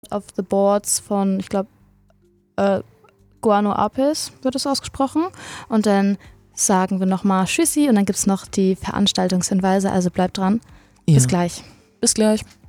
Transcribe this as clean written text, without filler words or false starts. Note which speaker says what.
Speaker 1: of the Boards von, ich glaube, Guano Apis wird es ausgesprochen. Und dann sagen wir nochmal Tschüssi und dann gibt es noch die Veranstaltungshinweise, also bleibt dran.
Speaker 2: Ja.
Speaker 1: Bis gleich.
Speaker 2: Bis gleich.